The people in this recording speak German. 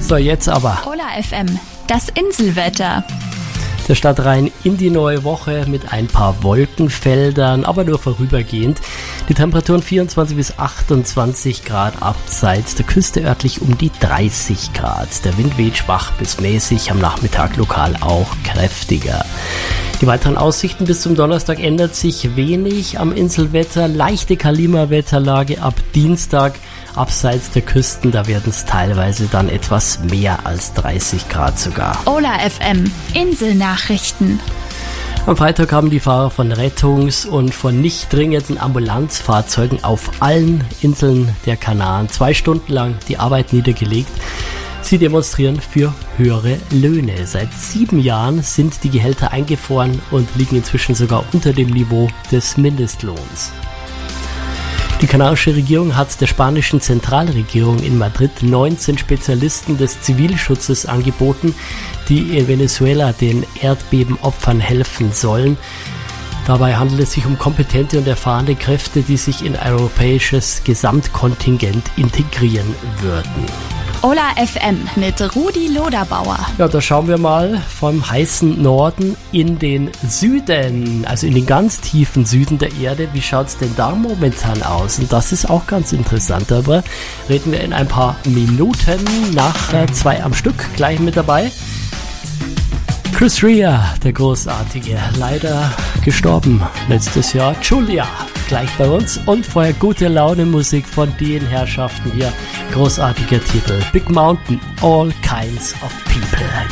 So, jetzt aber. Hola FM, das Inselwetter. Der Start rein in die neue Woche mit ein paar Wolkenfeldern, aber nur vorübergehend. Die Temperaturen 24 bis 28 Grad, abseits der Küste örtlich um die 30 Grad. Der Wind weht schwach bis mäßig, am Nachmittag lokal auch kräftiger. Die weiteren Aussichten bis zum Donnerstag ändert sich wenig am Inselwetter. Leichte Kalima-Wetterlage ab Dienstag. Abseits der Küsten, da werden es teilweise dann etwas mehr als 30 Grad sogar. Hola FM, Inselnachrichten. Am Freitag haben die Fahrer von Rettungs- und von nicht dringenden Ambulanzfahrzeugen auf allen Inseln der Kanaren 2 Stunden lang die Arbeit niedergelegt. Sie demonstrieren für höhere Löhne. Seit 7 Jahren sind die Gehälter eingefroren und liegen inzwischen sogar unter dem Niveau des Mindestlohns. Die kanarische Regierung hat der spanischen Zentralregierung in Madrid 19 Spezialisten des Zivilschutzes angeboten, die in Venezuela den Erdbebenopfern helfen sollen. Dabei handelt es sich um kompetente und erfahrene Kräfte, die sich in ein europäisches Gesamtkontingent integrieren würden. Hola FM mit Rudi Loderbauer. Ja, da schauen wir mal vom heißen Norden in den Süden, also in den ganz tiefen Süden der Erde. Wie schaut's denn da momentan aus? Und das ist auch ganz interessant. Aber reden wir in ein paar Minuten nach 2 am Stück gleich mit dabei. Chris Rea, der Großartige, leider gestorben letztes Jahr. Julia, gleich bei uns. Und vorher gute Laune Musik von den Herrschaften hier. Großartiger Titel. Big Mountain, All Kinds of People.